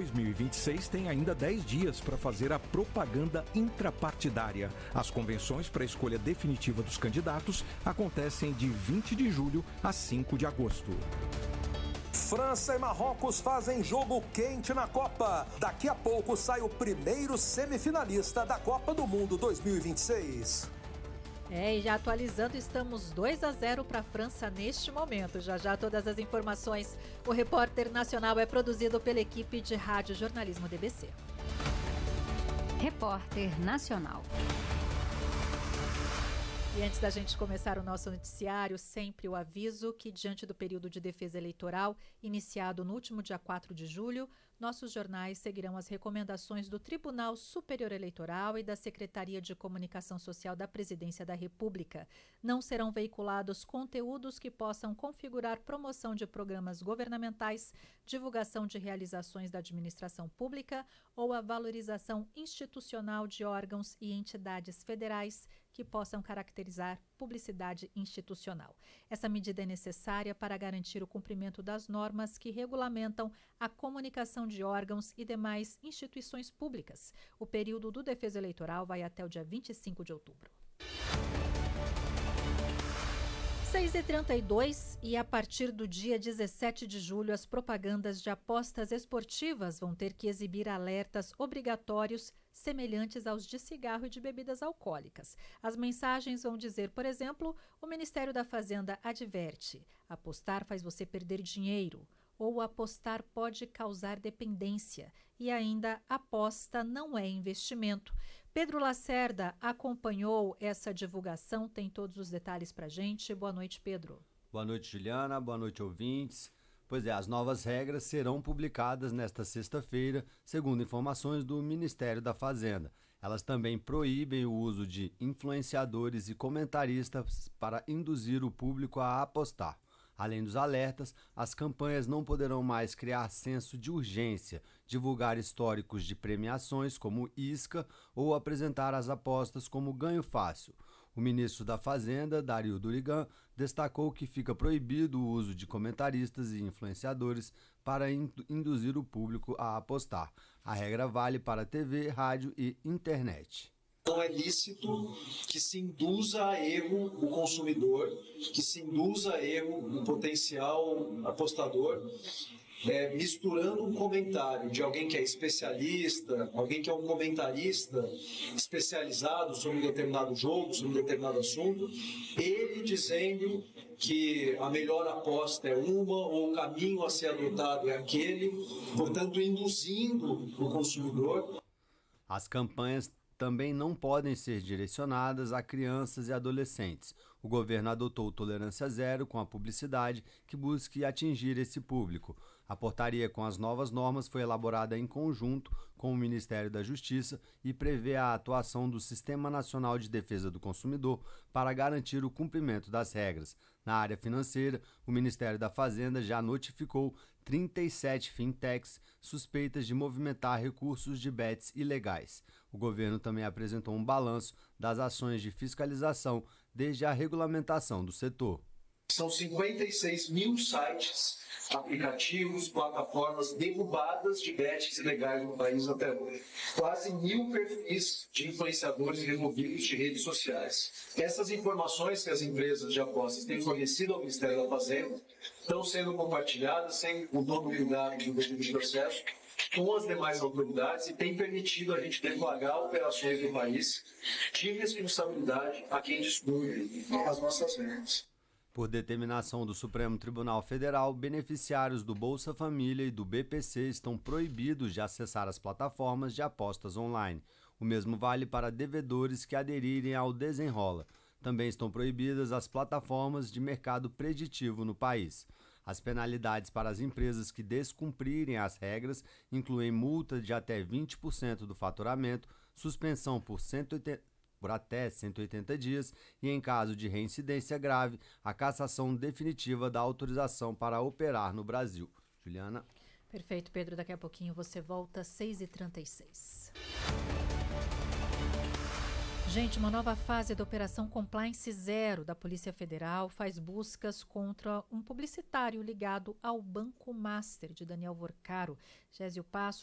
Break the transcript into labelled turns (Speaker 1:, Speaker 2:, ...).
Speaker 1: 2026 tem ainda 10 dias para fazer a propaganda intrapartidária. As convenções para a escolha definitiva dos candidatos acontecem de 20 de julho a 5 de agosto.
Speaker 2: França e Marrocos fazem jogo quente na Copa. Daqui a pouco sai o primeiro semifinalista da Copa do Mundo 2026.
Speaker 3: E já atualizando, estamos 2-0 para a França neste momento. Já todas as informações. O Repórter Nacional é produzido pela equipe de Rádio Jornalismo DBC.
Speaker 4: Repórter Nacional.
Speaker 3: E antes da gente começar o nosso noticiário, sempre o aviso que, diante do período de defesa eleitoral, iniciado no último dia 4 de julho, nossos jornais seguirão as recomendações do Tribunal Superior Eleitoral e da Secretaria de Comunicação Social da Presidência da República. Não serão veiculados conteúdos que possam configurar promoção de programas governamentais, divulgação de realizações da administração pública ou a valorização institucional de órgãos e entidades federais que possam caracterizar publicidade institucional. Essa medida é necessária para garantir o cumprimento das normas que regulamentam a comunicação de órgãos e demais instituições públicas. O período do defesa eleitoral vai até o dia 25 de outubro. 6h32 e a partir do dia 17 de julho, as propagandas de apostas esportivas vão ter que exibir alertas obrigatórios semelhantes aos de cigarro e de bebidas alcoólicas. As mensagens vão dizer, por exemplo, o Ministério da Fazenda adverte: apostar faz você perder dinheiro, ou apostar pode causar dependência, e ainda aposta não é investimento. Pedro Lacerda acompanhou essa divulgação, tem todos os detalhes para a gente. Boa noite, Pedro.
Speaker 5: Boa noite, Juliana. Boa noite, ouvintes. Pois é, as novas regras serão publicadas nesta sexta-feira, segundo informações do Ministério da Fazenda. Elas também proíbem o uso de influenciadores e comentaristas para induzir o público a apostar. Além dos alertas, as campanhas não poderão mais criar senso de urgência, divulgar históricos de premiações como isca ou apresentar as apostas como ganho fácil. O ministro da Fazenda, Dario Durigan, destacou que fica proibido o uso de comentaristas e influenciadores para induzir o público a apostar. A regra vale para TV, rádio e internet.
Speaker 6: Não é lícito que se induza a erro o consumidor, que se induza a erro o potencial apostador, misturando um comentário de alguém que é especialista, alguém que é um comentarista especializado sobre um determinado jogo, sobre um determinado assunto, ele dizendo que a melhor aposta é uma ou o caminho a ser adotado é aquele, portanto induzindo o consumidor.
Speaker 5: As campanhas também não podem ser direcionadas a crianças e adolescentes. O governo adotou tolerância zero com a publicidade que busque atingir esse público. A portaria com as novas normas foi elaborada em conjunto com o Ministério da Justiça e prevê a atuação do Sistema Nacional de Defesa do Consumidor para garantir o cumprimento das regras. Na área financeira, o Ministério da Fazenda já notificou 37 fintechs suspeitas de movimentar recursos de bets ilegais. O governo também apresentou um balanço das ações de fiscalização desde a regulamentação do setor.
Speaker 6: São 56 mil sites, aplicativos, plataformas derrubadas de bets ilegais no país até hoje. Quase 1.000 perfis de influenciadores removidos de redes sociais. Essas informações que as empresas de apostas têm fornecido ao Ministério da Fazenda estão sendo compartilhadas sem o dono militar do processo com as demais autoridades e tem permitido a gente deflagrar operações do país de responsabilidade a quem descuide as nossas regras.
Speaker 5: Por determinação do Supremo Tribunal Federal, beneficiários do Bolsa Família e do BPC estão proibidos de acessar as plataformas de apostas online. O mesmo vale para devedores que aderirem ao Desenrola. Também estão proibidas as plataformas de mercado preditivo no país. As penalidades para as empresas que descumprirem as regras incluem multa de até 20% do faturamento, suspensão por até 180 dias e, em caso de reincidência grave, a cassação definitiva da autorização para operar no Brasil. Juliana.
Speaker 3: Perfeito, Pedro. Daqui a pouquinho você volta, 6h36. Gente, uma nova fase da Operação Compliance Zero da Polícia Federal faz buscas contra um publicitário ligado ao Banco Master de Daniel Vorcaro. Gésio Passos